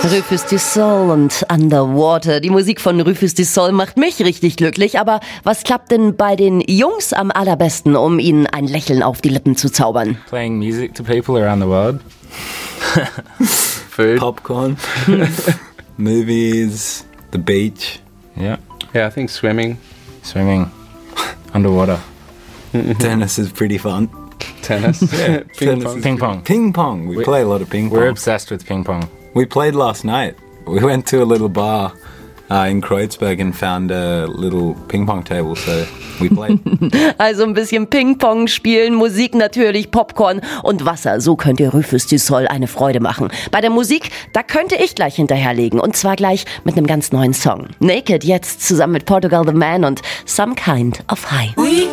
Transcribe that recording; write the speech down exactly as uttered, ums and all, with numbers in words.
Rufus du Sol und Underwater. Die Musik von Rufus du Sol macht mich richtig glücklich. Aber was klappt denn bei den Jungs am allerbesten, um ihnen ein Lächeln auf die Lippen zu zaubern? Playing music to people around the world. Food. Popcorn. Movies. The beach. Yeah. Yeah, I think swimming. Swimming. Underwater. Tennis is pretty fun. Tennis. Yeah, Ping tennis pong. is Ping pong. Ping pong. We, We- play a lot of ping We're pong. obsessed with ping pong. We played last night. We went to a little bar uh, in Kreuzberg and found a little ping pong table, so we played. Also ein bisschen Ping-Pong spielen, Musik natürlich, Popcorn und Wasser. So könnt ihr Rufus du Sol eine Freude machen. Bei der Musik, da könnte ich gleich hinterherlegen. Und zwar gleich mit einem ganz neuen Song. Naked jetzt zusammen mit Portugal the Man und Some Kind of High. We